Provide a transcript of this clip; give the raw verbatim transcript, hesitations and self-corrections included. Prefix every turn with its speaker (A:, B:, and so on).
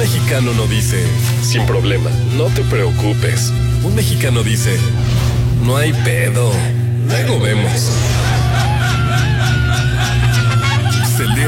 A: mexicano no dice, sin problema, no te preocupes. Un mexicano dice, no hay pedo, luego vemos.